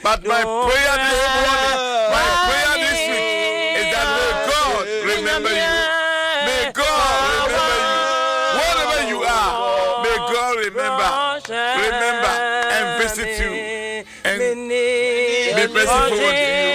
But my prayer this morning, my prayer this week is that may God remember you. May God remember you. Wherever you are, may God remember and visit you and be merciful unto you.